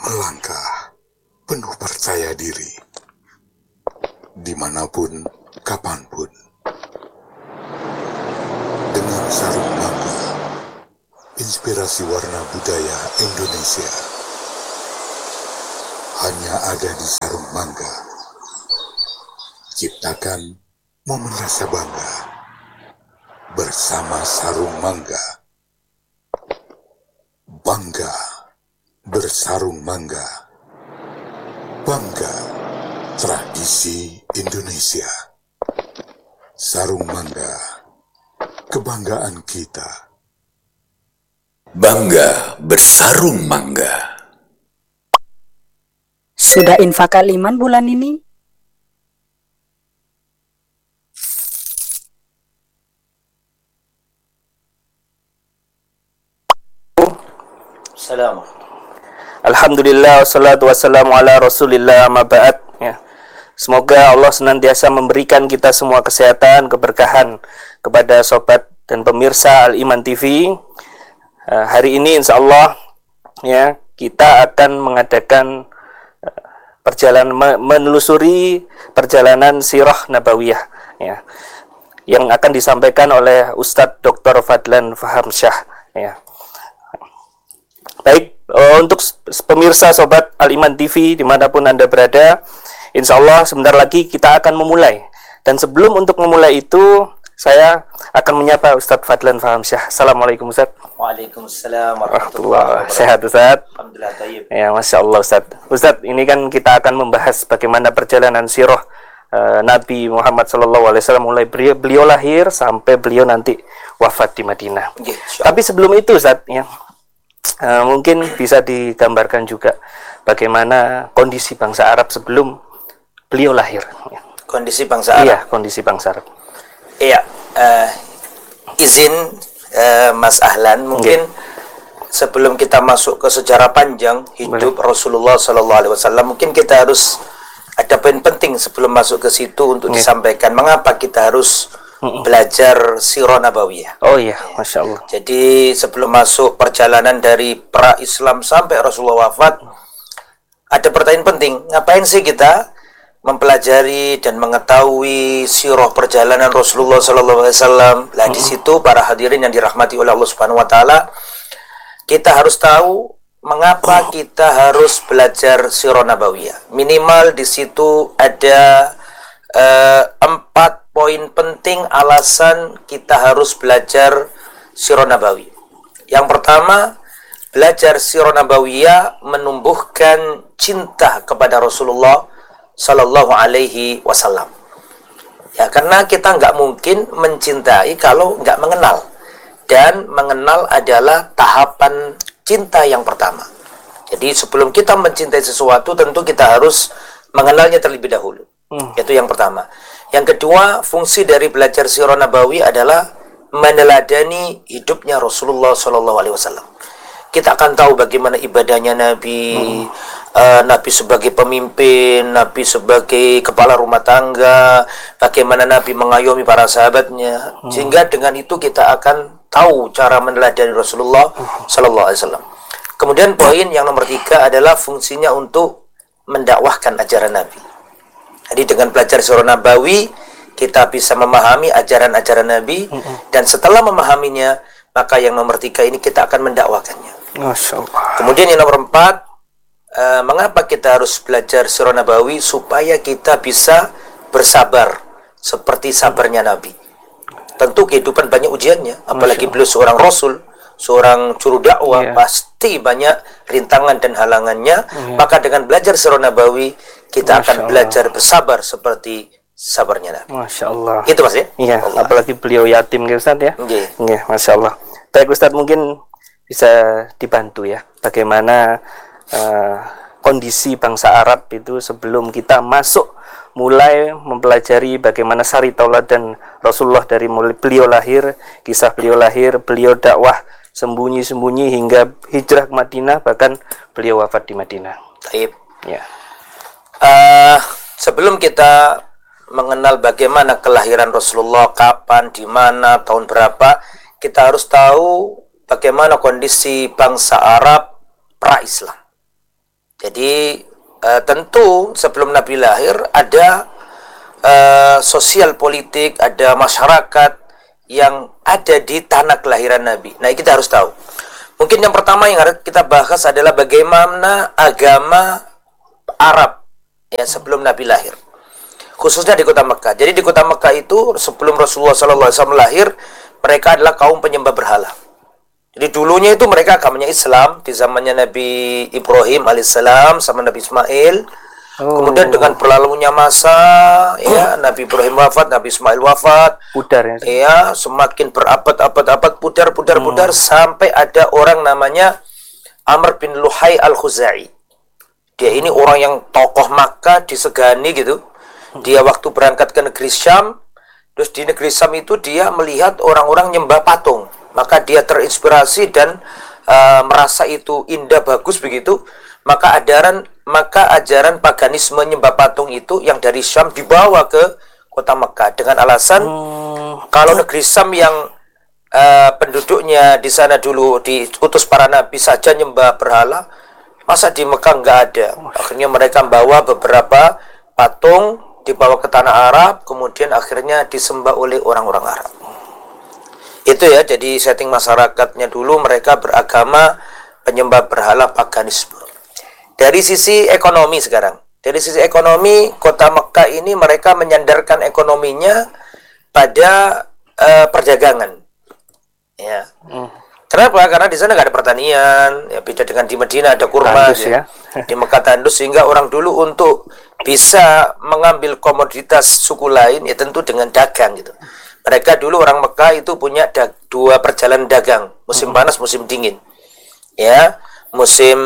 Melangkah penuh percaya diri, dimanapun, kapanpun. Dengan sarung mangga, inspirasi warna budaya Indonesia hanya ada di sarung mangga. Ciptakan momen rasa bangga bersama sarung mangga. Bangga bersarung mangga. Bangga tradisi Indonesia. Sarung mangga, kebanggaan kita. Bangga bersarung mangga. Sudah infak Aliman bulan ini? Assalamualaikum. Alhamdulillah, wassalatu wassalamu ala rasulillah, amma ba'd. Ya. Semoga Allah senantiasa memberikan kita semua kesehatan, keberkahan kepada sobat dan pemirsa Al-Iman TV. Hari ini insya Allah ya, kita akan mengadakan perjalanan menelusuri perjalanan sirah nabawiyah ya, yang akan disampaikan oleh Ustadz Dr. Fadlan Fahamsyah ya. Baik, untuk pemirsa sobat Al-Iman TV dimanapun Anda berada, insya Allah sebentar lagi kita akan memulai. Dan sebelum untuk memulai itu, saya akan menyapa Ustadz Fadlan Fahamsyah. Assalamualaikum Ustadz. Waalaikumsalam warahmatullahi wabarakatuh. Sehat Ustadz? Alhamdulillah tayyib. Ya, Masya Allah Ustadz. Ustadz, ini kan kita akan membahas bagaimana perjalanan sirah Nabi Muhammad SAW mulai beliau lahir sampai beliau nanti wafat di Madinah. Tapi sebelum itu Ustadz, ya, mungkin bisa digambarkan juga bagaimana kondisi bangsa Arab sebelum beliau lahir. Kondisi bangsa Arab. Iya, kondisi bangsa Arab. Iya, izin Mas Ahlan, mungkin sebelum kita masuk ke sejarah panjang hidup Rasulullah SAW, mungkin kita harus ada poin penting sebelum masuk ke situ untuk disampaikan. Mengapa kita harus belajar sirah nabawiyah? Oh iya, Masya Allah. Jadi sebelum masuk perjalanan dari pra-Islam sampai Rasulullah wafat, ada pertanyaan penting. Ngapain sih kita mempelajari dan mengetahui sirah perjalanan Rasulullah SAW? Nah, di situ para hadirin yang dirahmati oleh Allah Subhanahu Wa Taala, kita harus tahu mengapa kita harus belajar sirah nabawiyah. Minimal di situ ada 4 poin penting alasan kita harus belajar sirah nabawi. Yang pertama, belajar sirah nabawiyah menumbuhkan cinta kepada Rasulullah Sallallahu Alaihi Wasallam. Ya, karena kita nggak mungkin mencintai kalau nggak mengenal. Dan mengenal adalah tahapan cinta yang pertama. Jadi sebelum kita mencintai sesuatu, tentu kita harus mengenalnya terlebih dahulu. Itu yang pertama. Yang kedua, fungsi dari belajar sirah nabawi adalah meneladani hidupnya Rasulullah SAW. Kita akan tahu bagaimana ibadahnya Nabi, Nabi sebagai pemimpin, Nabi sebagai kepala rumah tangga, bagaimana Nabi mengayomi para sahabatnya, sehingga dengan itu kita akan tahu cara meneladani Rasulullah SAW. Kemudian poin yang nomor 3 adalah fungsinya untuk mendakwahkan ajaran Nabi. Jadi dengan belajar sirah nabawi, kita bisa memahami ajaran-ajaran Nabi, dan setelah memahaminya, maka yang nomor 3 ini kita akan mendakwakannya. Masya Allah. Kemudian yang nomor 4, mengapa kita harus belajar sirah nabawi? Supaya kita bisa bersabar seperti sabarnya Nabi. Tentu kehidupan banyak ujiannya, apalagi beliau seorang Rasul, seorang juru dakwah, pasti banyak rintangan dan halangannya. Maka dengan belajar sirah nabawi, kita akan belajar bersabar seperti sabarnya Nabi. Masya Allah. Gitu Mas ya? Iya, apalagi beliau yatim gitu Ustaz ya. Iya, Masya Allah. Baik Ustaz, mungkin bisa dibantu ya, bagaimana kondisi bangsa Arab itu sebelum kita masuk mulai mempelajari bagaimana sari tauladan Rasulullah dari mulai beliau lahir, kisah beliau lahir, beliau dakwah sembunyi-sembunyi hingga hijrah ke Madinah, bahkan beliau wafat di Madinah. Baik. Ya. Sebelum kita mengenal bagaimana kelahiran Rasulullah, kapan, di mana, tahun berapa, kita harus tahu bagaimana kondisi bangsa Arab pra-Islam. Jadi tentu sebelum Nabi lahir ada sosial politik, ada masyarakat yang ada di tanah kelahiran Nabi. Nah, kita harus tahu. Mungkin yang pertama yang harus kita bahas adalah bagaimana agama Arab ya sebelum Nabi lahir, khususnya di kota Mekah. Jadi di kota Mekah itu sebelum Rasulullah SAW lahir, mereka adalah kaum penyembah berhala. Jadi dulunya itu mereka agamanya Islam di zamannya Nabi Ibrahim alaihissalam sama Nabi Ismail. Kemudian dengan berlalunya masa, ya Nabi Ibrahim wafat, Nabi Ismail wafat, Pudar ya. Ya semakin berabad-abad pudar sampai ada orang namanya Amr bin Luhai al-Khuzai. Dia ini orang yang tokoh Makkah disegani gitu. Dia waktu berangkat ke negeri Syam, terus di negeri Syam itu dia melihat orang-orang nyembah patung. Maka dia terinspirasi dan merasa itu indah bagus begitu. Maka ajaran paganisme nyembah patung itu yang dari Syam dibawa ke kota Mekah dengan alasan kalau negeri Syam yang penduduknya di sana dulu diutus para nabi saja nyembah berhala, masa di Mekah nggak ada. Akhirnya mereka membawa beberapa patung dibawa ke tanah Arab, kemudian akhirnya disembah oleh orang-orang Arab. Itu ya, jadi setting masyarakatnya dulu mereka beragama penyembah berhala paganisme. Dari sisi ekonomi sekarang, dari sisi ekonomi kota Mekah ini mereka menyandarkan ekonominya pada perdagangan. Ya. Kenapa? Karena di sana nggak ada pertanian. Ya, beda dengan di Madinah ada kurma. Tandus, ya. Di Mekah tandus, sehingga orang dulu untuk bisa mengambil komoditas suku lain ya tentu dengan dagang gitu. Mereka dulu orang Mekah itu punya dua perjalanan dagang, musim panas, musim dingin. Ya, musim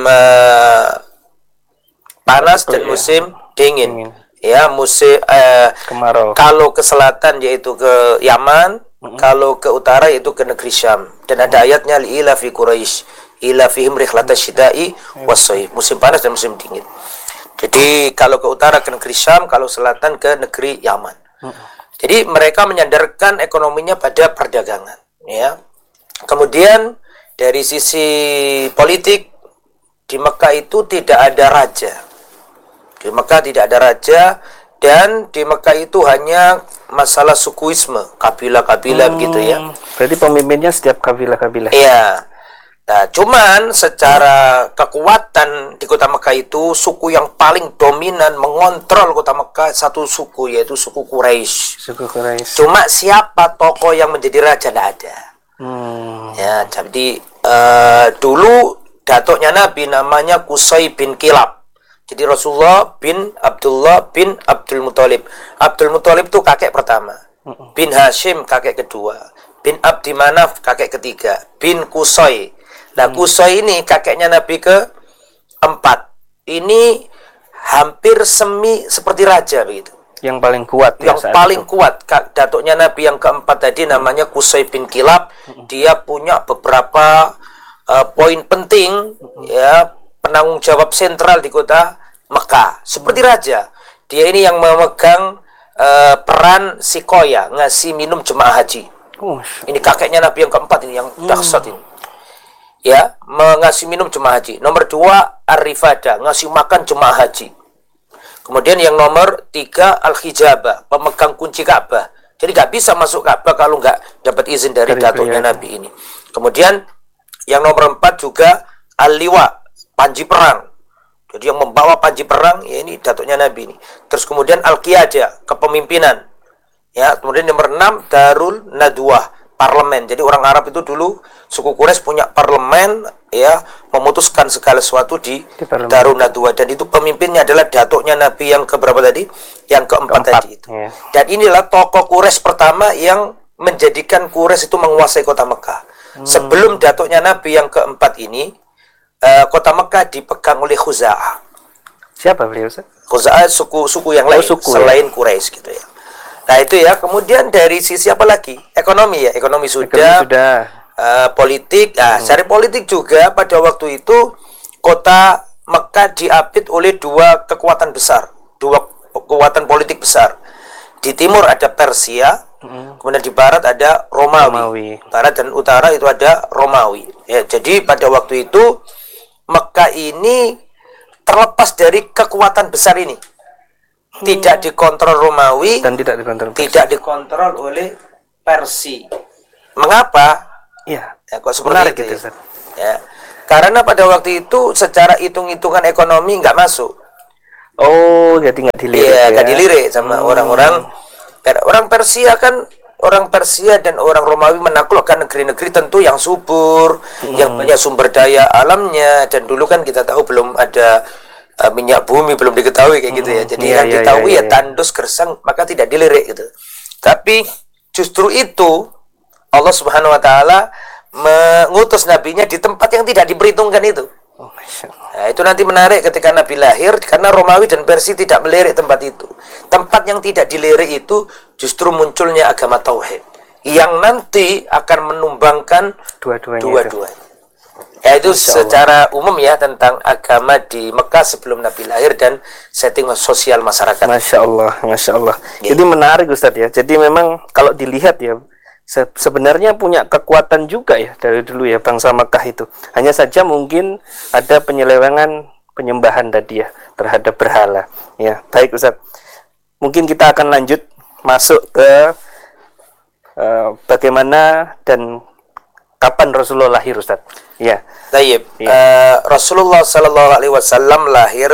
panas dan musim dingin. Ya, musim kemarau. Kalau ke selatan yaitu ke Yaman, kalau ke utara yaitu ke negeri Syam. Dan ada ayatnya ila fi Quraisy, ila fihim rihlatash syita'i was-shayf, musim panas dan musim dingin. Jadi kalau ke utara ke negeri Syam, kalau selatan ke negeri Yaman. Jadi mereka menyandarkan ekonominya pada perdagangan, ya. Kemudian dari sisi politik di Mekah itu tidak ada raja. Di Mekah tidak ada raja dan di Mekah itu hanya masalah sukuisme, kabilah-kabilah begitu ya. Berarti pemimpinnya setiap kabilah-kabilah. Iya. Nah, cuman secara kekuatan di kota Mekah itu suku yang paling dominan mengontrol kota Mekah satu suku, yaitu suku Quraisy. Suku Quraisy. Cuma siapa tokoh yang menjadi raja tidak ada. Ya, jadi dulu datuknya Nabi namanya Qusay bin Kilab. Jadi Rasulullah bin Abdullah bin Abdul Muthalib. Abdul Muthalib itu kakek pertama. Bin Hashim kakek kedua. Bin Abdi Manaf kakek ketiga. Bin Qusay. Nah, Qusay ini kakeknya Nabi ke-4. Ini hampir semi seperti raja begitu. Yang paling kuat ya. Yang paling kuat. Datuknya Nabi yang ke-4 tadi namanya Qusay bin Kilab. Dia punya beberapa poin penting ya, penanggung jawab sentral di kota Mekah. Seperti raja. Dia ini yang memegang peran sikoya, ngasih minum jemaah haji. Ini kakeknya Nabi yang ke-4 ini, yang dahsyat ini. Ya, mengasih minum jemaah haji. Nomor 2, Ar-Rifada, ngasih makan jemaah haji. Kemudian yang nomor 3, Al-Hijabah, pemegang kunci Ka'bah. Jadi nggak bisa masuk Ka'bah kalau nggak dapat izin dari datuknya Nabi ini. Kemudian yang nomor 4 juga Al-Liwa, panji perang. Jadi yang membawa panji perang, ya ini datuknya Nabi ini. Terus kemudian Al-Qiyadah, kepemimpinan. Ya, kemudian nomor 6, Darul Nadwah, parlemen. Jadi orang Arab itu dulu suku Quraisy punya parlemen ya, memutuskan segala sesuatu di Darul Nadwah, dan itu pemimpinnya adalah datuknya Nabi yang keberapa tadi? Yang keempat tadi itu. Ya. Dan inilah tokoh Quraisy pertama yang menjadikan Quraisy itu menguasai kota Mekah. Sebelum datuknya Nabi yang keempat ini, kota Mekah dipegang oleh Khuza'ah. Siapa beliau, Ustaz? Khuza'ah suku yang lain selain Quraisy gitu ya. Nah itu ya, kemudian dari sisi apa lagi? Ekonomi ya, ekonomi sudah. Politik, cari politik juga pada waktu itu kota Mekah diapit oleh dua kekuatan besar, dua kekuatan politik besar. Di timur ada Persia, kemudian di barat ada Romawi. Barat dan utara itu ada Romawi. Ya, jadi pada waktu itu Mekah ini terlepas dari kekuatan besar ini. Tidak dikontrol Romawi Dan tidak dikontrol. tidak dikontrol oleh Persia. Mengapa? Iya. Ya, kok seperti Menarik itu gitu, ya? Ustaz. Ya. Karena pada waktu itu secara hitung-hitungan ekonomi nggak masuk. Oh, jadi nggak dilirik. Iya, ya? nggak dilirik sama orang-orang. Orang Persia kan, orang Persia dan orang Romawi menaklukkan negeri-negeri tentu yang subur, yang banyak sumber daya alamnya. Dan dulu kan kita tahu belum ada minyak bumi, belum diketahui kayak gitu ya. Jadi Iya, yang iya, diketahui iya, ya iya. tandus gersang, maka tidak dilirik gitu. Tapi justru itu Allah Subhanahu wa taala mengutus nabinya di tempat yang tidak diperhitungkan itu. Oh, Masya Allah. Nah, itu nanti menarik ketika Nabi lahir, karena Romawi dan Persia tidak melirik tempat itu. Tempat yang tidak dilirik itu justru munculnya agama tauhid yang nanti akan menumbangkan Dua-duanya. dua-duanya. Ya, itu secara umum ya tentang agama di Mekah sebelum Nabi lahir dan setting sosial masyarakat. Masya Allah, Masya Allah. Ya. Jadi menarik Ustadz ya. Jadi memang kalau dilihat ya, sebenarnya punya kekuatan juga ya dari dulu ya bangsa Mekah itu. Hanya saja mungkin ada penyelewengan penyembahan tadi ya terhadap berhala. Ya, baik Ustadz. Mungkin kita akan lanjut masuk ke bagaimana dan kapan Rasulullah lahir Ustadz. Ya. Tayyib. Iya. Rasulullah Sallallahu Alaihi Wasallam lahir.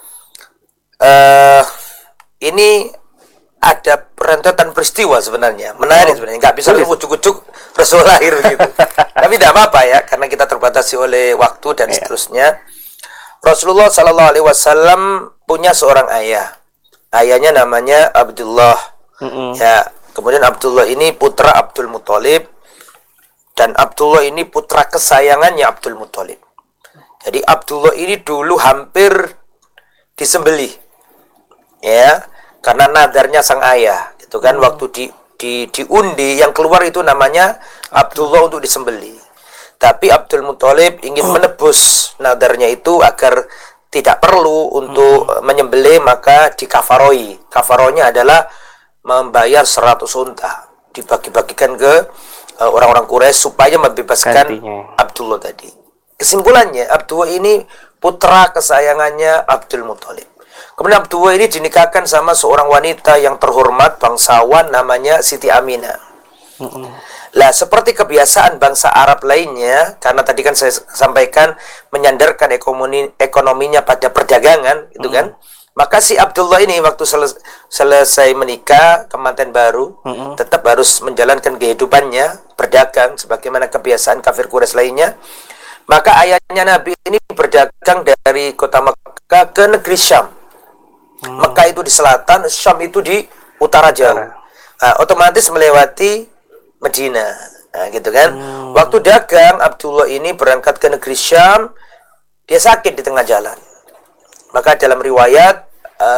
Ini ada rentetan peristiwa sebenarnya, menarik sebenarnya. Nggak bisa ujuk-ujuk Rasul lahir begitu. Tapi tidak apa-apa ya, karena kita terbatasi oleh waktu dan seterusnya. Rasulullah Sallallahu Alaihi Wasallam punya seorang ayah. Ayahnya namanya Abdullah. Ya, kemudian Abdullah ini putra Abdul Muthalib. Dan Abdullah ini putra kesayangannya Abdul Muthalib. Jadi Abdullah ini dulu hampir disembelih. Ya, karena nadarnya sang ayah, gitu kan, waktu diundi yang keluar itu namanya Abdullah untuk disembelih. Tapi Abdul Muthalib ingin menebus nadarnya itu agar tidak perlu untuk menyembelih, maka dikafaroi. Kafaronya adalah membayar 100 unta, dibagi-bagikan ke orang-orang Quraisy supaya membebaskan Gantinya. Abdullah tadi. Kesimpulannya, Abdullah ini putra kesayangannya Abdul Muthalib. Kemudian Abdullah ini dinikahkan sama seorang wanita yang terhormat bangsawan namanya Siti Aminah. Lah, seperti kebiasaan bangsa Arab lainnya, karena tadi kan saya sampaikan menyandarkan ekonominya pada perdagangan, gitu kan. Maka si Abdullah ini waktu selesai menikah, kemanten baru, tetap harus menjalankan kehidupannya, berdagang, sebagaimana kebiasaan kafir Quraisy lainnya. Maka ayahnya Nabi ini berdagang dari kota Mekah ke negeri Syam. Mekah itu di selatan, Syam itu di utara jauh. Nah, otomatis melewati Medina. Nah, gitu kan. Waktu dagang, Abdullah ini berangkat ke negeri Syam, dia sakit di tengah jalan. Maka dalam riwayat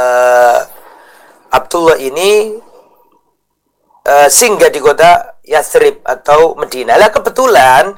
Abdullah ini singgah di kota Yathrib atau Medina. Lah kebetulan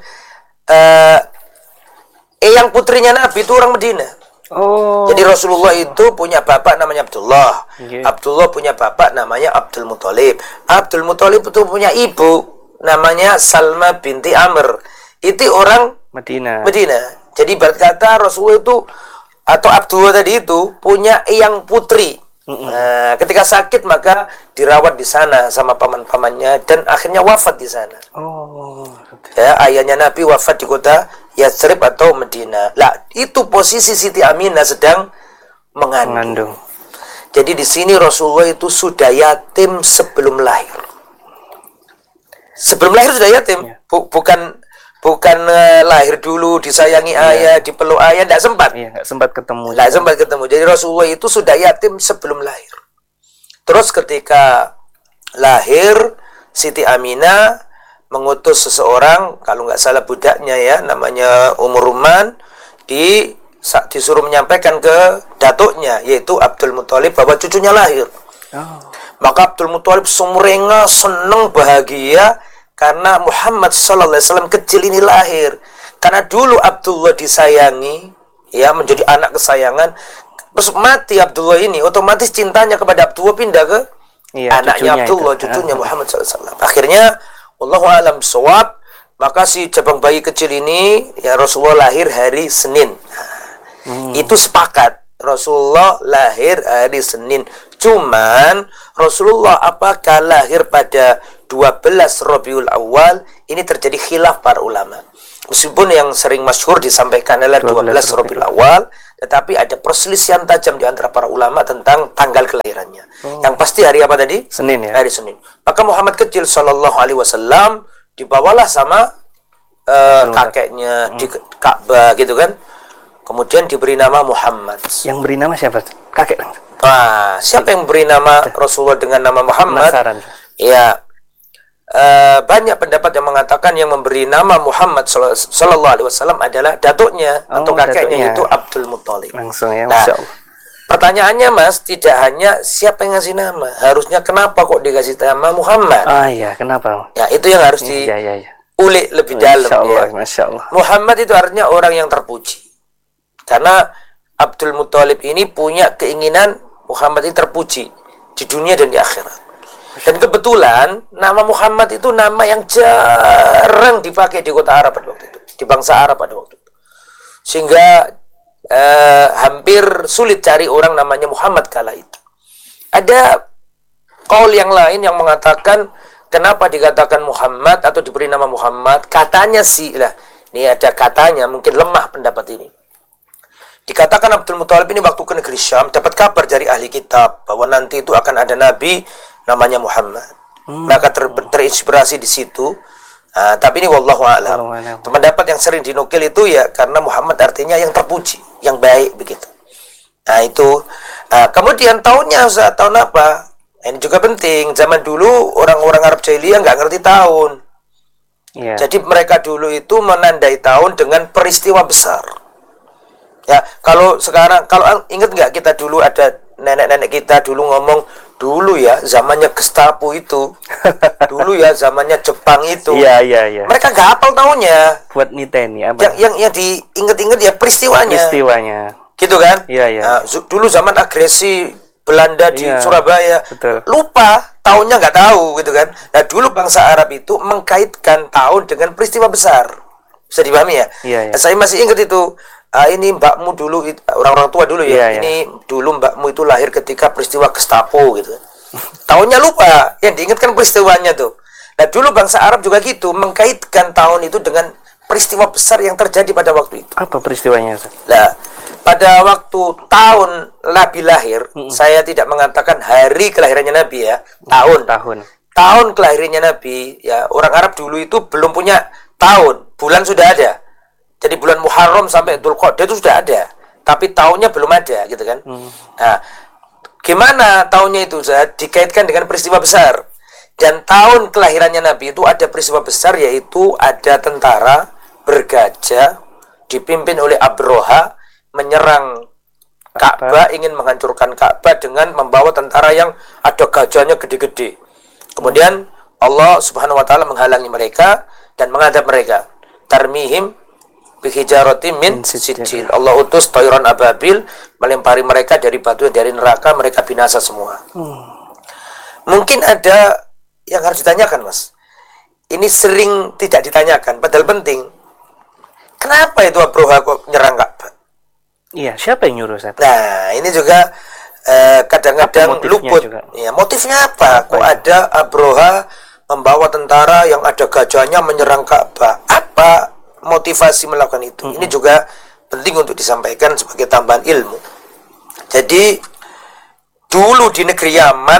yang putrinya Nabi itu orang Medina. Oh. Jadi Rasulullah itu punya bapak namanya Abdullah. Yeah. Abdullah punya bapak namanya Abdul Muthalib. Abdul Muthalib itu punya ibu namanya Salma binti Amr. Itu orang Medina. Jadi berkata Rasulullah itu atau Abdullah tadi itu punya eyang putri. Nah, ketika sakit maka dirawat di sana sama paman-pamannya dan akhirnya wafat di sana. Oh. Ya, ayahnya Nabi wafat di kota Yathrib atau Medina. Lah, itu posisi Siti Aminah sedang mengandung. Jadi di sini Rasulullah itu sudah yatim sebelum lahir. Sebelum lahir sudah yatim. Ya. Bukan lahir dulu disayangi ayah, dipeluk ayah, tidak sempat. Iya, nggak sempat ketemu. Tidak sempat ketemu. Jadi Rasulullah itu sudah yatim sebelum lahir. Terus ketika lahir, Siti Aminah mengutus seseorang, kalau nggak salah budaknya ya, namanya Ruman, disuruh menyampaikan ke datuknya, yaitu Abdul Muthalib, bahwa cucunya lahir. Oh. Maka Abdul Muthalib sumringah, senang, bahagia, karena Muhammad sallallahu alaihi wasallam kecil ini lahir. Karena dulu Abdullah disayangi, ya, menjadi anak kesayangan. Terus mati Abdullah ini, otomatis cintanya kepada Abdullah pindah ke anaknya Abdullah, cucunya Muhammad sallallahu alaihi wasallam. Akhirnya wallahu a'lam bishawab, maka si cabang bayi kecil ini ya Rasulullah lahir hari Senin. Itu sepakat Rasulullah lahir hari Senin. Cuman Rasulullah apakah lahir pada 12 Rabiul Awal? Ini terjadi khilaf para ulama. Meskipun yang sering masyhur disampaikan adalah 12 Rabiul Awal, tetapi ada perselisihan tajam di antara para ulama tentang tanggal kelahirannya. Yang pasti hari apa tadi? Senin ya. Hari Senin. Maka Muhammad kecil sallallahu alaihi wasallam dibawalah sama kakeknya di Ka'bah gitu kan. Kemudian diberi nama Muhammad. Yang beri nama siapa? Kakek. Nah, siapa yang beri nama Rasulullah dengan nama Muhammad? Penasaran. Ya, banyak pendapat yang mengatakan yang memberi nama Muhammad Sallallahu Alaihi Wasallam adalah datuknya atau kakeknya, yaitu Abdul Muthalib. Langsung ya, Nah, Masya Allah. pertanyaannya Mas, tidak hanya siapa yang ngasih nama, harusnya kenapa kok dikasih nama Muhammad? Ah iya, kenapa? Ya, itu yang harus Iya. diulik lebih dalam. Masya Allah, Ya. Masya Allah. Muhammad itu artinya orang yang terpuji. Karena Abdul Muthalib ini punya keinginan Muhammad ini terpuji di dunia dan di akhirat. Dan kebetulan nama Muhammad itu nama yang jarang dipakai di kota Arab pada waktu itu, di bangsa Arab pada waktu itu. Sehingga hampir sulit cari orang namanya Muhammad kala itu. Ada qaul yang lain yang mengatakan kenapa dikatakan Muhammad atau diberi nama Muhammad? Katanya sih lah, ini ada katanya, mungkin lemah pendapat ini. Dikatakan Abdul Muthalib ini waktu ke negeri Syam dapat kabar dari ahli kitab bahwa nanti itu akan ada nabi namanya Muhammad. Maka terinspirasi di situ. Tapi ini wallahu a'lam. Pendapat yang sering dinukil itu ya karena Muhammad artinya yang terpuji, yang baik begitu. Nah itu. Kemudian tahunnya tahun apa? Ini juga penting. Zaman dulu orang-orang Arab Jahiliyah nggak ngerti tahun. Yeah. Jadi mereka dulu itu menandai tahun dengan peristiwa besar. Ya, kalau sekarang, kalau ingat nggak kita dulu ada nenek-nenek kita dulu ngomong dulu ya zamannya Gestapo itu, dulu ya zamannya Jepang itu. Iya. Mereka nggak hafal tahunnya. Buat niteni apa? Yang diinget-inget ya peristiwanya. Gitu kan? Iya. Nah, dulu zaman agresi Belanda di Surabaya. Betul. Lupa tahunnya nggak tahu gitu kan. Nah dulu bangsa Arab itu mengkaitkan tahun dengan peristiwa besar. Bisa dipahami ya? Iya. Nah, saya masih ingat itu. Ini mbakmu dulu, orang-orang tua dulu ya. Iya. Ini dulu mbakmu itu lahir ketika peristiwa Gestapo gitu. Tahunnya lupa, yang diingatkan peristiwanya tuh. Nah dulu bangsa Arab juga gitu, mengkaitkan tahun itu dengan peristiwa besar yang terjadi pada waktu itu. Apa peristiwanya? Nah, pada waktu tahun Nabi lahir, saya tidak mengatakan hari kelahirannya Nabi ya, tahun kelahirannya Nabi ya. Orang Arab dulu itu belum punya tahun, bulan sudah ada. Jadi bulan Muharram sampai Dzulqa'dah itu sudah ada, tapi tahunnya belum ada gitu kan. Nah, gimana tahunnya itu dikaitkan dengan peristiwa besar. Dan tahun kelahirannya Nabi itu ada peristiwa besar, yaitu ada tentara bergajah dipimpin oleh Abroha menyerang Ka'bah, ingin menghancurkan Ka'bah dengan membawa tentara yang ada gajahnya gede-gede. Kemudian Allah Subhanahu wa taala menghalangi mereka dan menghadap mereka. Tarmihim bihijaratin min sijil. Allah utus tayran ababil melempari mereka dari batu dari neraka, mereka binasa semua. Mungkin ada yang harus ditanyakan, Mas. Ini sering tidak ditanyakan, padahal penting. Kenapa itu Abroha kok nyerang Ka'bah? Iya, siapa yang nyuruh saya? Nah, ini juga kadang-kadang luput. Ya, motifnya apa? Kok ada Abroha membawa tentara yang ada gajahnya menyerang Ka'bah? Apa motivasi melakukan itu? Ini juga penting untuk disampaikan sebagai tambahan ilmu. Jadi dulu di negeri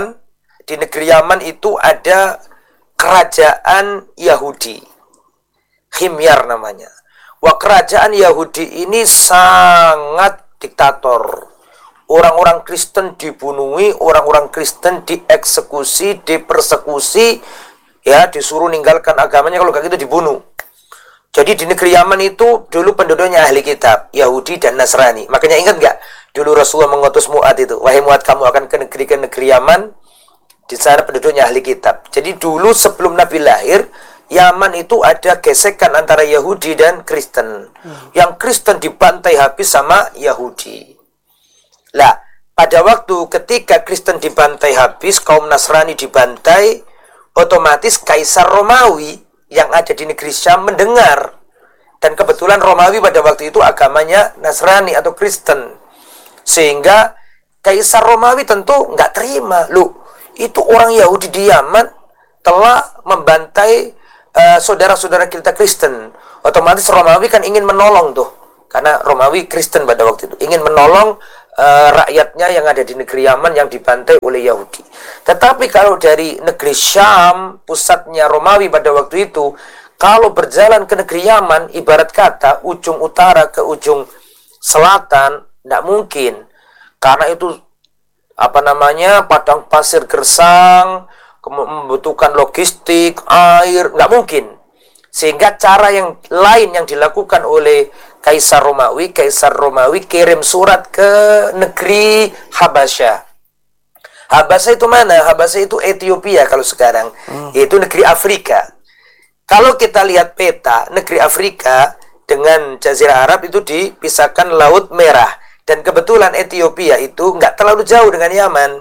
Yaman itu ada kerajaan Yahudi, Himyar namanya. Wah, kerajaan Yahudi ini sangat diktator. Orang-orang Kristen dibunuhi, orang-orang Kristen dieksekusi, dipersekusi, ya disuruh ninggalkan agamanya, kalau kayak gitu dibunuh. Jadi di negeri Yaman itu dulu penduduknya ahli kitab, Yahudi dan Nasrani. Makanya ingat nggak? Dulu Rasulullah mengutus Mu'ad itu, wahai Mu'ad, kamu akan ke negeri Yaman. Di sana penduduknya ahli kitab. Jadi dulu sebelum Nabi lahir, Yaman itu ada gesekan antara Yahudi dan Kristen. Yang Kristen dibantai habis sama Yahudi. Lah, pada waktu ketika Kristen dibantai habis, kaum Nasrani dibantai, otomatis Kaisar Romawi yang ada di negeri Syam mendengar. Dan kebetulan Romawi pada waktu itu agamanya Nasrani atau Kristen. Sehingga Kaisar Romawi tentu nggak terima. Loh, itu orang Yahudi di Yaman telah membantai saudara-saudara kita Kristen. Otomatis Romawi kan ingin menolong tuh. Karena Romawi Kristen pada waktu itu. Ingin menolong rakyatnya yang ada di negeri Yaman yang dibantai oleh Yahudi. Tetapi kalau dari negeri Syam, pusatnya Romawi pada waktu itu, kalau berjalan ke negeri Yaman, ibarat kata ujung utara ke ujung selatan, tidak mungkin. Karena itu padang pasir gersang, membutuhkan logistik, air, nggak mungkin. Sehingga cara yang lain yang dilakukan oleh Kaisar Romawi kirim surat ke negeri Habasyah. Habasyah itu mana? Habasyah itu Ethiopia kalau sekarang. Itu negeri Afrika. Kalau kita lihat peta, negeri Afrika dengan Jazirah Arab itu dipisahkan Laut Merah. Dan kebetulan Ethiopia itu nggak terlalu jauh dengan Yaman.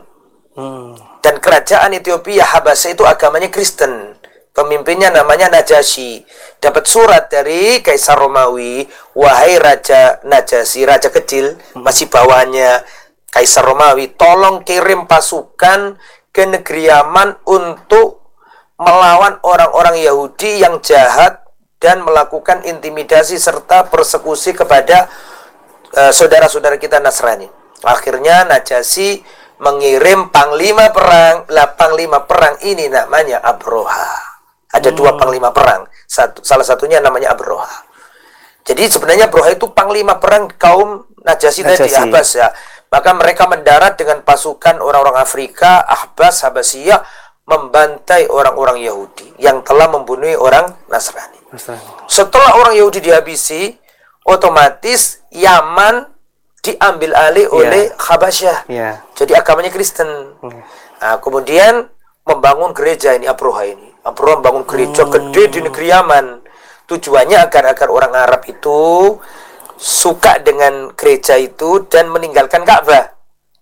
Dan kerajaan Ethiopia, Habasyah itu agamanya Kristen. Pemimpinnya namanya Najasyi. Dapat surat dari Kaisar Romawi, wahai Raja Najasyi, raja kecil, masih bawahannya Kaisar Romawi, tolong kirim pasukan ke negeri Yaman untuk melawan orang-orang Yahudi yang jahat dan melakukan intimidasi serta persekusi kepada saudara-saudara kita Nasrani. Akhirnya Najasyi mengirim panglima perang. Panglima perang ini namanya Abroha. Ada dua panglima perang. Salah satunya namanya Abroha. Jadi sebenarnya Abroha itu panglima perang kaum Najasyi tadi, Abbas ya. Maka mereka mendarat dengan pasukan orang-orang Afrika, Ahbas, Habasyah, membantai orang-orang Yahudi yang telah membunuh orang Nasrani. Setelah orang Yahudi dihabisi, otomatis Yaman diambil alih oleh Habasyah. Jadi agamanya Kristen. Nah, kemudian membangun gereja ini Abroha ini. Abroha membangun gereja gede di negeri Yaman. Tujuannya agar orang Arab itu suka dengan gereja itu dan meninggalkan Ka'bah.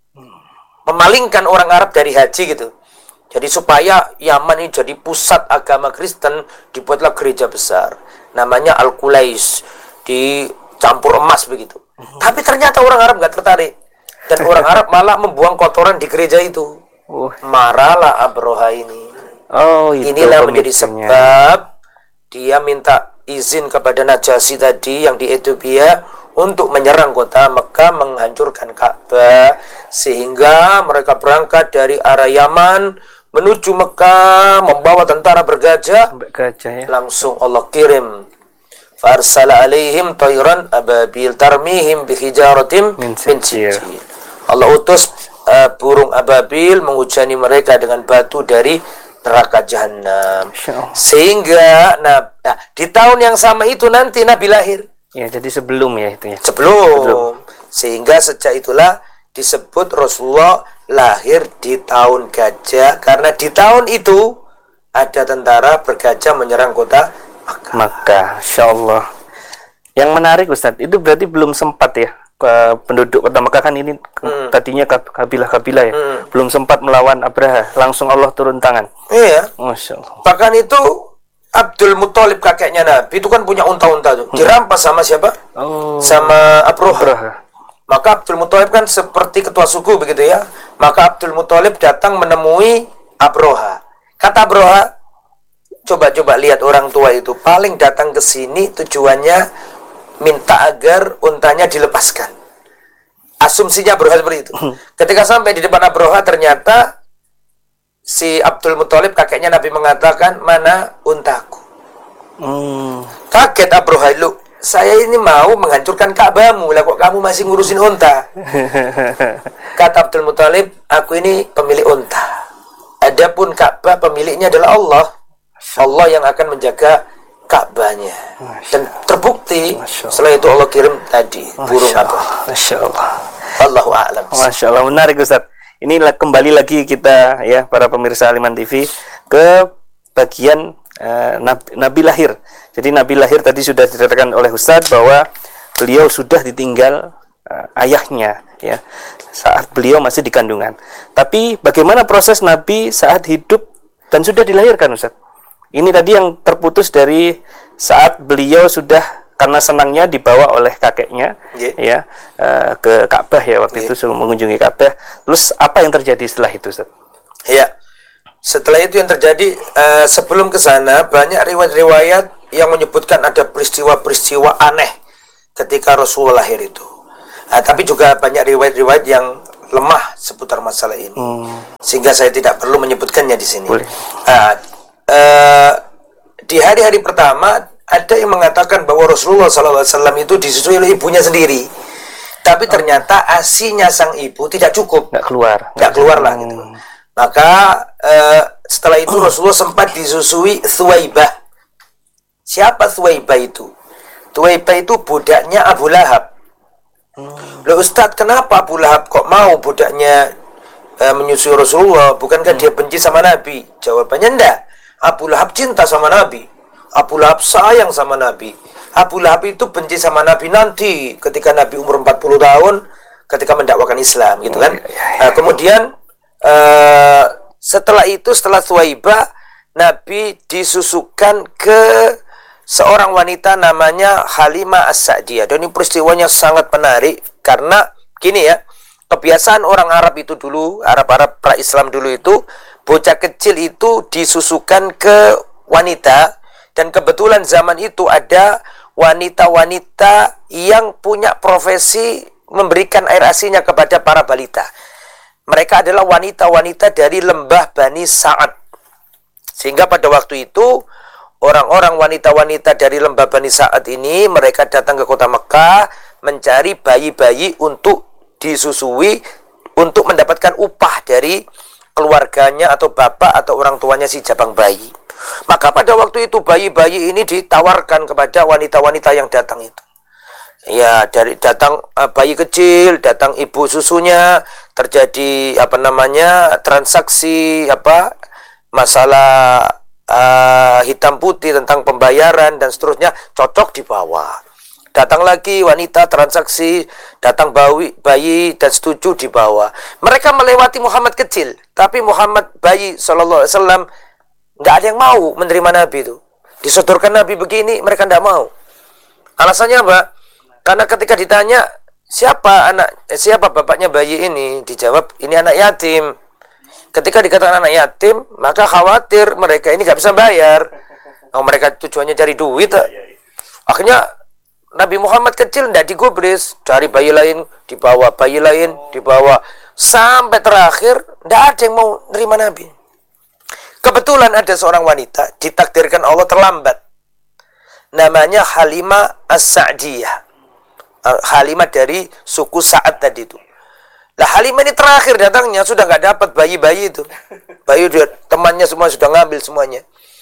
Memalingkan orang Arab dari haji gitu. Jadi supaya Yaman ini jadi pusat agama Kristen, dibuatlah gereja besar. Namanya Al-Qulais. Dicampur emas begitu. Tapi ternyata orang Arab nggak tertarik. Dan orang Arab malah membuang kotoran di gereja itu. Marahlah Abroha ini. Inilah menjadi sebab dia minta izin kepada Najasyi tadi yang di Ethiopia untuk menyerang kota Mekah, menghancurkan Ka'bah, sehingga mereka berangkat dari arah Yaman menuju Mekah membawa tentara bergajah. Langsung Allah kirim farsala alaihim tayran ababil tarmihim bihijaratim min sijil. Allah utus burung ababil menghujani mereka dengan batu dari neraka jahanam. Sehingga di tahun yang sama itu nanti Nabi lahir. Ya, jadi sebelum ya itu ya. Sebelum. Sehingga sejak itulah disebut Rasulullah lahir di tahun gajah, karena di tahun itu ada tentara bergajah menyerang kota Makkah. Insyaallah. Yang menarik Ustadz, itu berarti belum sempat ya penduduk kota Mekah kan ini tadinya kabilah-kabilah ya, belum sempat melawan Abraha, langsung Allah turun tangan. Iya. Masya Allah. Bahkan itu Abdul Muthalib kakeknya Nabi itu kan punya unta-unta tuh, dirampas sama siapa? Sama Abroha. Maka Abdul Muthalib kan seperti ketua suku begitu ya. Maka Abdul Muthalib datang menemui Abroha. Kata Abroha, coba lihat orang tua itu paling datang ke sini tujuannya minta agar untanya dilepaskan. Asumsinya Abroha seperti itu. Ketika sampai di depan Abroha, ternyata si Abdul Muthalib kakeknya Nabi mengatakan, mana untaku? Kaget Abroha, lu, saya ini mau menghancurkan Ka'bahmu, lah kok kamu masih ngurusin unta? Kata Abdul Muthalib, aku ini pemilik unta. Adapun Ka'bah pemiliknya adalah Allah. Allah yang akan menjaga Ka'bahnya. Dan terbukti setelah itu Allah kirim tadi burung apa? Masya Allah. Allahu a'lam. Masya Allah, menarik Ustaz. Inilah kembali lagi kita ya para pemirsa Aliman TV ke bagian Nabi lahir. Jadi Nabi lahir tadi sudah dikatakan oleh Ustaz bahwa beliau sudah ditinggal ayahnya ya saat beliau masih di kandungan. Tapi bagaimana proses Nabi saat hidup dan sudah dilahirkan Ustaz? Ini tadi yang terputus dari saat beliau sudah karena senangnya dibawa oleh kakeknya ya ke Ka'bah ya waktu itu mengunjungi Ka'bah. Terus apa yang terjadi setelah itu, Ustaz? Ya. Setelah itu yang terjadi sebelum ke sana banyak riwayat-riwayat yang menyebutkan ada peristiwa-peristiwa aneh ketika Rasulullah lahir itu. Tapi juga banyak riwayat-riwayat yang lemah seputar masalah ini. Sehingga saya tidak perlu menyebutkannya di sini. Di hari-hari pertama ada yang mengatakan bahwa Rasulullah SAW itu disusui oleh ibunya sendiri, tapi ternyata asinya sang ibu tidak cukup, nggak keluar lah gitu. Maka setelah itu Rasulullah sempat disusui Thuwaibah. Siapa Thuwaibah itu? Thuwaibah itu budaknya Abu Lahab. Loh Ustadz, kenapa Abu Lahab kok mau budaknya menyusui Rasulullah? Bukankah dia benci sama Nabi? Jawabannya enggak. Abu Lahab cinta sama Nabi. Abu Lahab sayang sama Nabi. Abu Lahab itu benci sama Nabi nanti ketika Nabi umur 40 tahun ketika mendakwakan Islam gitu kan. Kemudian setelah itu, setelah Thuwaibah, Nabi disusukan ke seorang wanita namanya Halimah As-Sa'diyah. Dan ini peristiwanya sangat menarik karena gini ya, kebiasaan orang Arab itu dulu, Arab-Arab pra-Islam dulu itu, bocah kecil itu disusukan ke wanita. Dan kebetulan zaman itu ada wanita-wanita yang punya profesi memberikan air asinya kepada para balita. Mereka adalah wanita-wanita dari lembah Bani Sa'ad. Sehingga pada waktu itu, orang-orang wanita-wanita dari lembah Bani Sa'ad ini, mereka datang ke kota Mekah, mencari bayi-bayi untuk disusui, untuk mendapatkan upah dari keluarganya atau bapak atau orang tuanya si jabang bayi. Maka pada waktu itu bayi-bayi ini ditawarkan kepada wanita-wanita yang datang itu. Ya, dari datang bayi kecil, datang ibu susunya, terjadi transaksi masalah hitam putih tentang pembayaran dan seterusnya, cocok dibawa. Datang lagi wanita transaksi, datang bayi dan setuju dibawa. Mereka melewati Muhammad kecil, tapi Muhammad bayi sallallahu alaihi wasallam nggak ada yang mau menerima Nabi itu. Disodorkan Nabi begini, mereka nggak mau. Alasannya apa? Karena ketika ditanya siapa bapaknya bayi ini, dijawab ini anak yatim. Ketika dikatakan anak yatim, maka khawatir mereka ini nggak bisa bayar. Mereka tujuannya cari duit. Akhirnya Nabi Muhammad kecil nggak digubris, cari bayi lain dibawa, bayi lain dibawa, sampai terakhir nggak ada yang mau nerima Nabi. Kebetulan ada seorang wanita ditakdirkan Allah terlambat. Namanya Halimah As-Sa'diyah. Halimah dari suku Sa'ad tadi itu. Lah Halimah ini terakhir datangnya, sudah nggak dapat bayi-bayi itu. Bayi temannya semua sudah ngambil semuanya.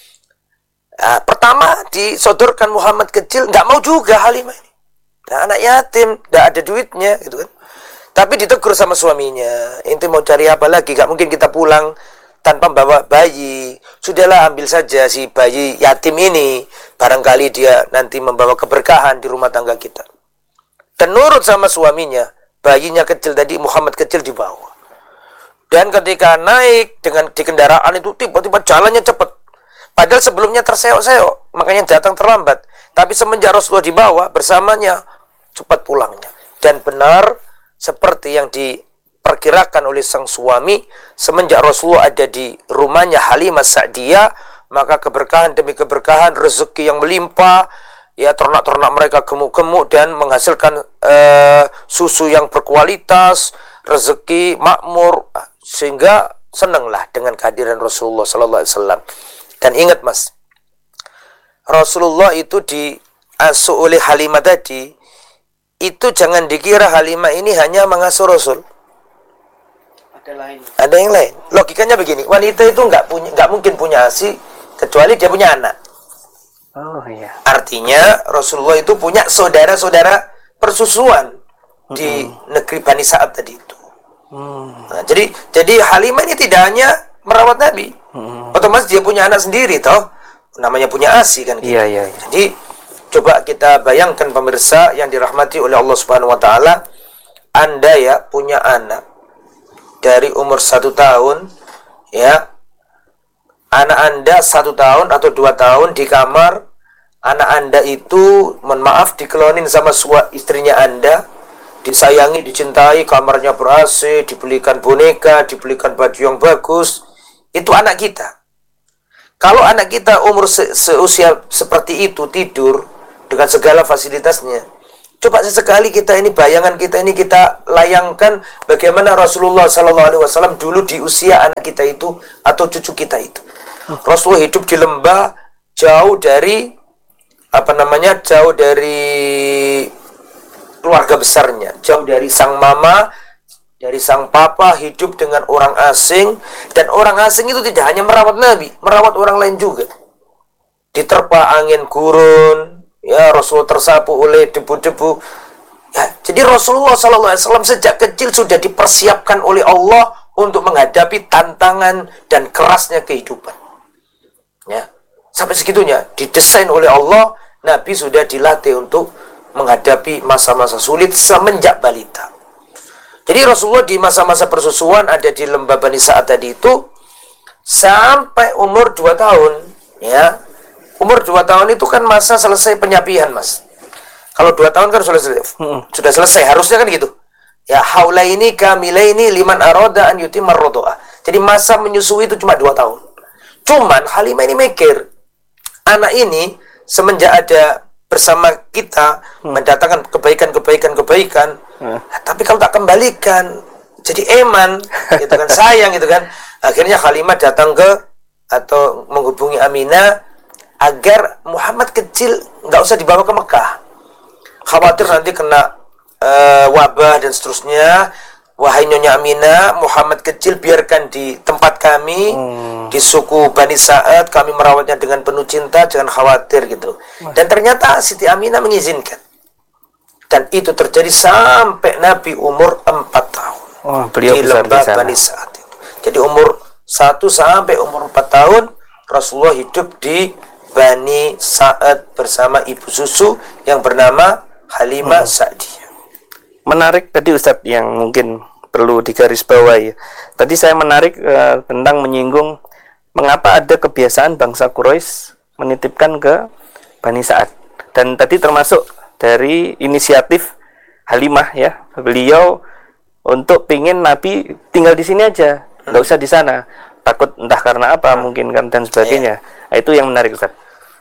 Pertama disodorkan Muhammad kecil, nggak mau juga Halimah ini. Nah, anak yatim, nggak ada duitnya gitu kan. Tapi ditegur sama suaminya, ente mau cari apa lagi? Nggak mungkin kita pulang tanpa bawa bayi. Sudahlah, ambil saja si bayi yatim ini, barangkali dia nanti membawa keberkahan di rumah tangga kita. Dan nurut sama suaminya, bayinya kecil tadi, Muhammad kecil dibawa. Dan ketika naik di kendaraan itu, tiba-tiba jalannya cepat. Padahal sebelumnya terseok-seok, makanya datang terlambat. Tapi semenjak Rasulullah dibawa, bersamanya cepat pulangnya. Dan benar seperti yang diperkirakan oleh sang suami, semenjak Rasulullah ada di rumahnya Halimah Sa'diyah, maka keberkahan demi keberkahan, rezeki yang melimpah, ya ternak-ternak mereka gemuk-gemuk dan menghasilkan susu yang berkualitas, rezeki makmur, sehingga senanglah dengan kehadiran Rasulullah sallallahu alaihi wasallam. Dan ingat Mas, Rasulullah itu diasuh oleh Halimah tadi, itu jangan dikira Halimah ini hanya mengasuh Rasul. Ada yang lain. Logikanya begini, wanita itu nggak mungkin punya ASI kecuali dia punya anak. Oh iya. Artinya Rasulullah itu punya saudara-saudara persusuan di negeri Bani Sa'ad tadi itu. Nah, jadi Halimah ini tidak hanya merawat Nabi, otomatis dia punya anak sendiri, toh namanya punya ASI kan. Gitu. Iya. Jadi coba kita bayangkan pemirsa yang dirahmati oleh Allah Subhanahu Wa Taala, Anda ya punya anak dari umur 1 tahun, ya. Anak Anda 1 tahun atau 2 tahun di kamar, anak Anda itu, mohon maaf, dikelonin sama istrinya Anda, disayangi, dicintai, kamarnya ber-AC, dibelikan boneka, dibelikan baju yang bagus, itu anak kita. Kalau anak kita umur seusia seperti itu tidur dengan segala fasilitasnya, coba sesekali kita ini, bayangan kita ini, kita layangkan bagaimana Rasulullah SAW dulu di usia anak kita itu atau cucu kita itu. Rasulullah hidup di lembah, jauh dari jauh dari keluarga besarnya, jauh dari sang mama, dari sang papa, hidup dengan orang asing, dan orang asing itu tidak hanya merawat Nabi, merawat orang lain juga. Diterpa angin gurun, ya, Rasul tersapu oleh debu-debu. Ya, jadi Rasulullah SAW sejak kecil sudah dipersiapkan oleh Allah untuk menghadapi tantangan dan kerasnya kehidupan. Ya, sampai segitunya didesain oleh Allah, Nabi sudah dilatih untuk menghadapi masa-masa sulit semenjak balita. Jadi Rasulullah di masa-masa persusuan ada di lembah Bani Sa'ad tadi itu sampai umur 2 tahun, ya. Umur 2 tahun itu kan masa selesai penyapian, Mas. Kalau 2 tahun kan sudah selesai, harusnya kan gitu. Ya, haulaini kamilaini liman arada an yutimar rodoah. Jadi masa menyusui itu cuma 2 tahun. Cuman Halimah ini mikir, anak ini semenjak ada bersama kita mendatangkan kebaikan, tapi kalau tak kembalikan jadi eman, gitu kan, sayang, gitu kan. Akhirnya Halimah datang atau menghubungi Aminah agar Muhammad kecil nggak usah dibawa ke Mekah, khawatir nanti kena wabah dan seterusnya. Wahai Nyonya Aminah, Muhammad kecil biarkan di tempat kami, di suku Bani Sa'ad, kami merawatnya dengan penuh cinta, jangan khawatir, gitu. Dan ternyata Siti Aminah mengizinkan. Dan itu terjadi sampai Nabi umur 4 tahun. Beliau di lembah Bani Sa'ad itu. Jadi umur 1 sampai umur 4 tahun Rasulullah hidup di Bani Sa'ad bersama ibu susu yang bernama Halimah Sa'diyah. Menarik tadi Ustadz yang mungkin perlu digarisbawahi. Tadi saya menarik tentang menyinggung mengapa ada kebiasaan bangsa Quraisy menitipkan ke Bani Sa'ad. Dan tadi termasuk dari inisiatif Halimah, ya, beliau untuk pingin Nabi tinggal di sini aja, nggak usah di sana. Takut entah karena apa mungkin kan dan sebagainya. Itu yang menarik Ustadz.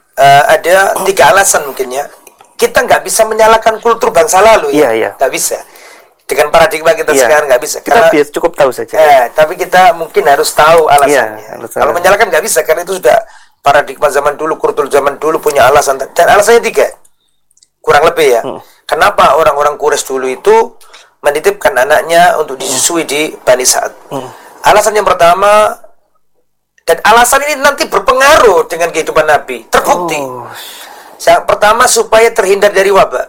Ada 3 alasan mungkin, ya. Kita nggak bisa menyalahkan kultur bangsa lalu, ya, nggak bisa. Dengan paradigma kita sekarang nggak bisa. Kita cukup tahu saja. Tapi kita mungkin harus tahu alasannya. Kalau menyalahkan nggak bisa, karena itu sudah paradigma zaman dulu, kultur zaman dulu punya alasan. Dan alasannya 3, kurang lebih, ya. Kenapa orang-orang Quraisy dulu itu menitipkan anaknya untuk disusui di Bani Sa'ad? Alasan yang pertama, dan alasan ini nanti berpengaruh dengan kehidupan Nabi, terbukti. Yang pertama, supaya terhindar dari wabah.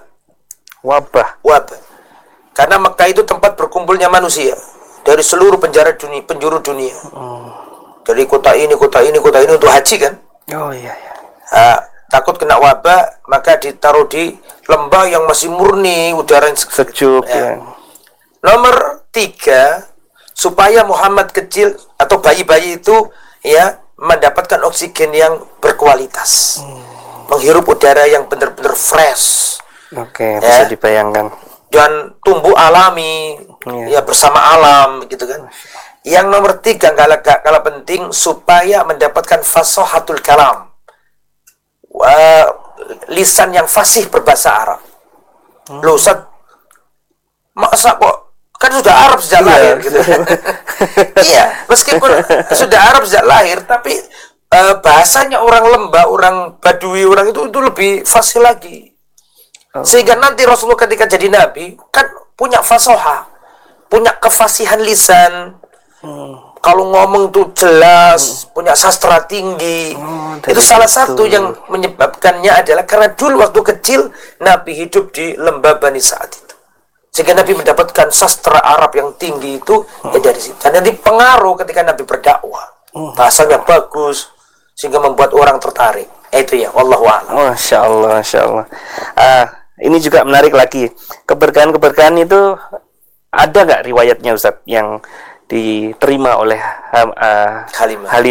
Karena Mekah itu tempat berkumpulnya manusia dari seluruh penjuru dunia. Dari kota ini untuk haji kan. Takut kena wabah, maka ditaruh di lembah yang masih murni, udara yang sejuk. Nomor 3, supaya Muhammad kecil atau bayi-bayi itu, ya, mendapatkan oksigen yang berkualitas. Menghirup udara yang benar-benar fresh. Bisa dibayangkan. Dan tumbuh alami, ya, bersama alam, gitu kan. Yang nomor 3, kalah penting, supaya mendapatkan fasahatul kalam, lisan yang fasih berbahasa Arab. Loh, Ustaz, masa kok, kan sudah Arab sejak lahir, gitu. Iya, meskipun sudah Arab sejak lahir, tapi bahasanya orang lembah, orang Badui, orang itu lebih fasih lagi. Sehingga nanti Rasulullah ketika jadi Nabi kan punya fasoha, punya kefasihan lisan. Kalau ngomong tuh jelas, punya sastra tinggi. Itu salah satu yang menyebabkannya adalah karena dulu waktu kecil Nabi hidup di lembah Bani Sa'ad itu. Sehingga Nabi mendapatkan sastra Arab yang tinggi itu dari situ. Dan nanti pengaruh ketika Nabi berdakwah. Bahasanya bagus sehingga membuat orang tertarik. Itu ya, wallahu a'lam. Masya Allah. Ini juga menarik lagi. Keberkahan itu ada nggak riwayatnya Ustaz yang diterima oleh Halimah?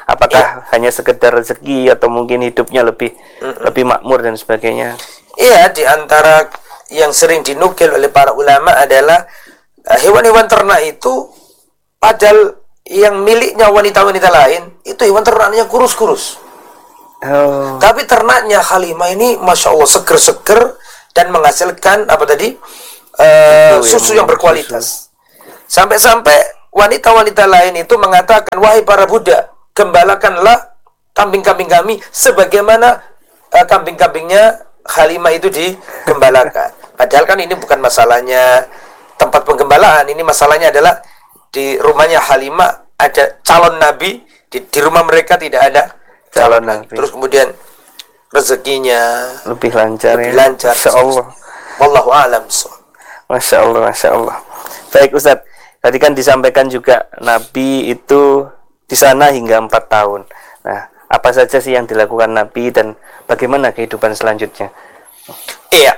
Apakah hanya sekedar rezeki atau mungkin hidupnya lebih makmur dan sebagainya? Iya, di antara yang sering dinukil oleh para ulama adalah hewan-hewan ternak itu padahal yang miliknya wanita-wanita lain itu hewan ternaknya kurus-kurus. Tapi ternaknya Halimah ini Masya Allah seger-seger dan menghasilkan apa tadi susu yang berkualitas. Sampai-sampai wanita-wanita lain itu mengatakan, wahai para budak, gembalakanlah kambing-kambing kami sebagaimana kambing-kambingnya Halimah itu digembalakan. Padahal kan ini bukan masalahnya tempat penggembalaan, ini masalahnya adalah di rumahnya Halimah ada calon nabi, di rumah mereka tidak ada calon nabi. Terus kemudian rezekinya lebih lancar. Masya Allah. Wallahu a'lam. Masya Allah. Baik Ustadz, tadi kan disampaikan juga Nabi itu di sana hingga 4 tahun. Nah, apa saja sih yang dilakukan Nabi dan bagaimana kehidupan selanjutnya? Iya.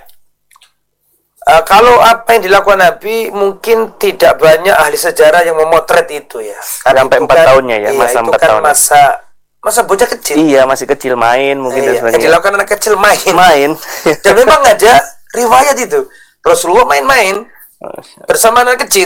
Kalau apa yang dilakukan Nabi mungkin tidak banyak ahli sejarah yang memotret itu ya. Sampai 4 tahunnya ya, masa 4 tahun. Masa bocah kecil. Iya, masih kecil main mungkin dan sebagainya. Yang dilakukan anak kecil main. Dan memang ada riwayat itu. Rasulullah main-main bersama anak kecil.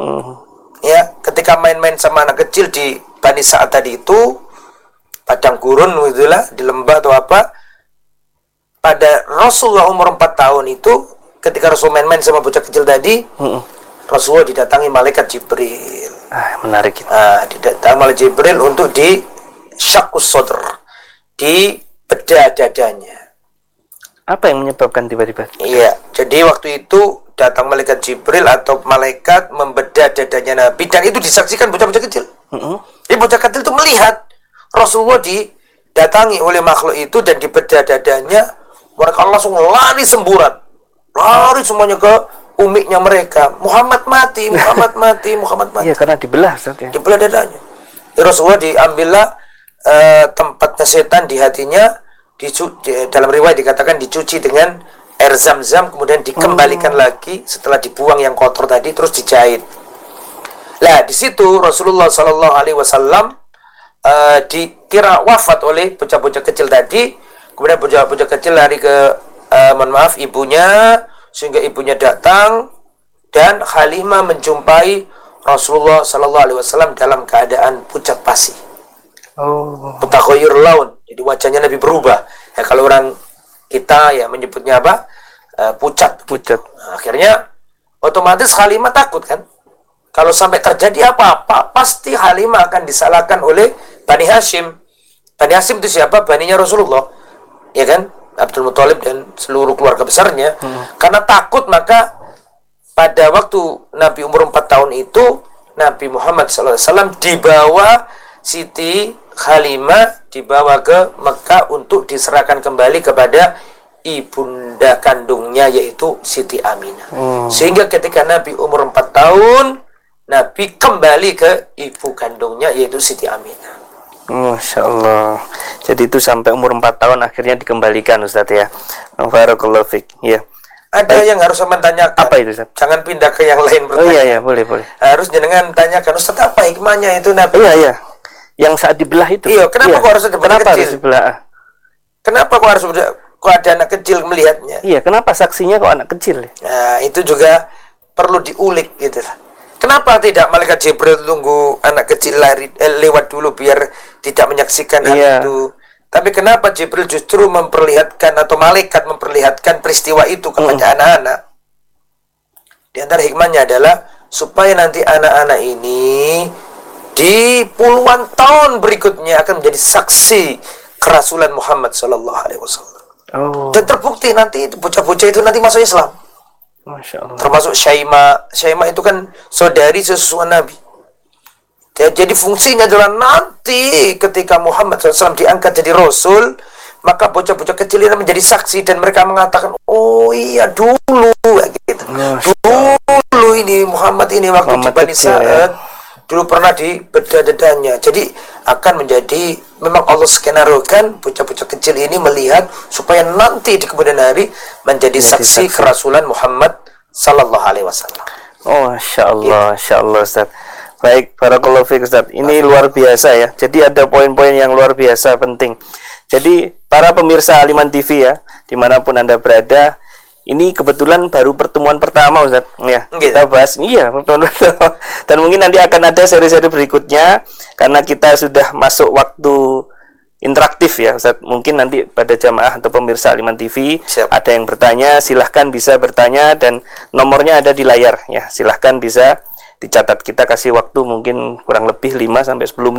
Ya, ketika main-main sama anak kecil di Bani Sa'ad tadi itu, padang gurun gitulah, di lembah atau apa. Pada Rasulullah umur 4 tahun itu, ketika Rasul main-main sama bocah kecil tadi, Rasulullah didatangi malaikat Jibril. Menarik itu. Didatangi malaikat Jibril untuk di syaqqus sadr, di bedah dadanya. Apa yang menyebabkan tiba-tiba? Iya, jadi waktu itu datang malaikat Jibril atau malaikat membedah dadanya Nabi, dan itu disaksikan bocah-bocah kecil. Jadi bocah kecil itu melihat Rasulullah didatangi oleh makhluk itu dan dibedah dadanya, mereka langsung lari semburat, lari semuanya ke umiknya mereka. Muhammad mati. Iya, karena dibelah Ustaz ya. Dibelah dadanya. Rasulullah diambillah tempatnya setan di hatinya, dalam riwayat dikatakan dicuci dengan air zam-zam, kemudian dikembalikan lagi setelah dibuang yang kotor tadi, terus dijahit. Lah di situ Rasulullah Sallallahu Alaihi Wasallam dikira wafat oleh bocah-bocah kecil tadi. Kemudian bocah-bocah kecil lari ke ibunya, sehingga ibunya datang dan Halimah menjumpai Rasulullah Sallallahu Alaihi Wasallam dalam keadaan pucat pasi. Mutaghayyir laun, jadi wajahnya Nabi berubah. Ya, kalau orang kita ya menyebutnya apa? Pucat. Nah, akhirnya otomatis Halimah takut kan? Kalau sampai terjadi apa-apa, pasti Halimah akan disalahkan oleh Bani Hashim. Bani Hashim itu siapa? Baninya Rasulullah, ya kan? Abdul Muthalib dan seluruh keluarga besarnya. Karena takut, maka pada waktu Nabi umur 4 tahun itu, Nabi Muhammad SAW dibawa Siti Halimah dibawa ke Mekah untuk diserahkan kembali kepada ibunda kandungnya, yaitu Siti Aminah. Sehingga ketika Nabi umur 4 tahun, Nabi kembali ke ibu kandungnya, yaitu Siti Aminah. Masya Allah. Jadi itu sampai umur 4 tahun akhirnya dikembalikan Ustaz ya. Barakallahu fiik. Ya. Ada yang harus saya tanyakan. Apa itu Ustaz? Jangan pindah ke yang lain bertanya. Oh iya, boleh. Harus jenengan tanyakan, Ustaz, apa hikmahnya itu Nabi? Iya. Yang saat dibelah itu. Iya, kenapa kok harus ada anak kecil? Harus dibelah? Kenapa kok harus ada anak kecil melihatnya? Iya, kenapa saksinya kok anak kecil? Nah, itu juga perlu diulik gitu. Kenapa tidak malaikat Jibril tunggu anak kecil lewat dulu biar tidak menyaksikan hal itu? Tapi kenapa Jibril justru memperlihatkan atau malaikat memperlihatkan peristiwa itu kepada anak-anak? Di antara hikmahnya adalah supaya nanti anak-anak ini di puluhan tahun berikutnya akan menjadi saksi kerasulan Muhammad Sallallahu Alaihi Wasallam. Dan terbukti nanti itu bocah-bocah itu nanti masuk Islam. Masya Allah. Termasuk Syaimah itu kan saudari sesuatu Nabi. Jadi fungsinya adalah nanti ketika Muhammad SAW diangkat jadi Rasul, maka bocah-bocah kecil ini menjadi saksi dan mereka mengatakan, oh iya dulu gitu. Dulu ini Muhammad ini waktu di Bani Sa'ad dulu pernah di bedah dadanya. Jadi akan menjadi, memang Allah skenariokan bocah-bocah kecil ini melihat supaya nanti di kemudian hari menjadi saksi kerasulan Muhammad Sallallahu Alaihi Wasallam. Oh, Masya Allah Ustaz. Baik, barakallahu fiik Ustaz. Ini luar biasa ya. Jadi ada poin-poin yang luar biasa penting. Jadi para pemirsa Aliman TV ya, dimanapun Anda berada, ini kebetulan baru pertemuan pertama Ustaz. Ya, kita bahas pertemuan pertama. Dan mungkin nanti akan ada seri-seri berikutnya karena kita sudah masuk waktu interaktif ya Ustaz. Mungkin nanti pada jamaah atau pemirsa Aliman TV ada yang bertanya, silahkan bisa bertanya dan nomornya ada di layar ya. Silahkan bisa dicatat, kita kasih waktu mungkin kurang lebih 5 sampai 10 menit